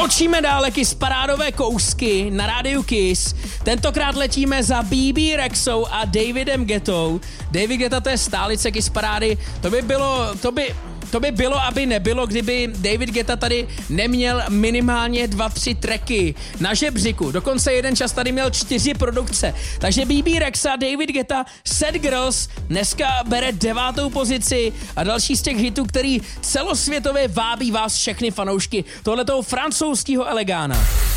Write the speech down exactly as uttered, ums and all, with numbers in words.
Točíme dále Kiss parádové kousky na rádiu Kiss. Tentokrát letíme za B B Rexou a Davidem Guettou. David Guetta, to je stálice Kiss parády. To by bylo, to by... To by bylo, aby nebylo, kdyby David Guetta tady neměl minimálně dva, tři tracky na žebříku. Dokonce jeden čas tady měl čtyři produkce. Takže B B Rexa, David Guetta, Sad Girls dneska bere devátou pozici a další z těch hitů, který celosvětově vábí vás všechny fanoušky tohletoho francouzského elegána.